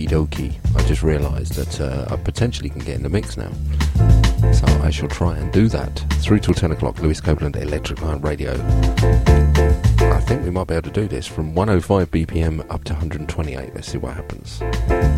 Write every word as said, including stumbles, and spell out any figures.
dokie. I just realised that uh, I potentially can get in the mix now. So I shall try and do that. Through till ten o'clock, Lewis Copeland, Electric Lion Radio. I think we might be able to do this from one oh five B P M up to one hundred twenty-eight. Let's see what happens.